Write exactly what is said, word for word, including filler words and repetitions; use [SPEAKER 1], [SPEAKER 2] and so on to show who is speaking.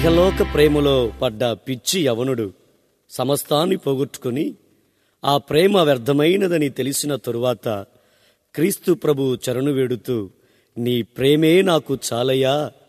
[SPEAKER 1] ఇహలోక ప్రేమలో పడ్డ పిచ్చి యవనుడు సమస్తాన్ని పోగొట్టుకుని ఆ ప్రేమ వ్యర్థమైనదని తెలిసిన తరువాత క్రీస్తు ప్రభు చరణు వేడుతూ, నీ ప్రేమే నాకు చాలయ్యా